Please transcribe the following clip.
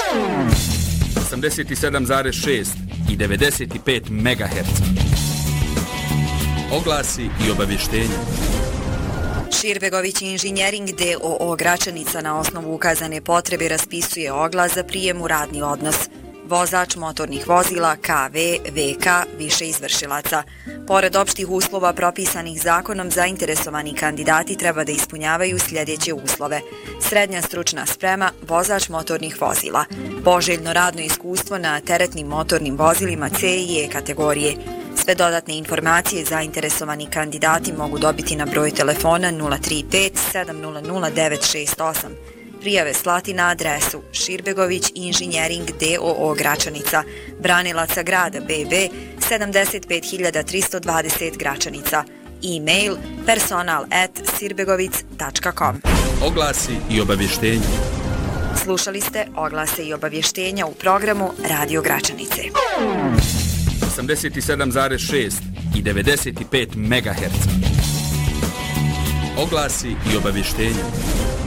87,6 i 95 MHz. Oglasi i obavještenja. Širbegović Inženjering d.o.o. Gračanica na osnovu ukazane potrebe raspisuje oglas za prijem u radni odnos. Vozač motornih vozila KV, VK, više izvršilaca. Pored opštih uslova propisanih zakonom, zainteresovani kandidati treba da ispunjavaju sljedeće uslove. Srednja stručna sprema, vozač motornih vozila. Poželjno radno iskustvo na teretnim motornim vozilima C i E kategorije. Sve dodatne informacije zainteresovani kandidati mogu dobiti na broj telefona 035 700 968. Prijave slati na adresu Širbegović Inženjering d.o.o. Gračanica, Branilaca grada BB 75320 Gračanica. E-mail personal@sirbegovic.com. Oglasi i obavještenja. Slušali ste oglase i obavještenja u programu Radio Gračanice. 87,6 i 95 MHz. Oglasi i obavještenja.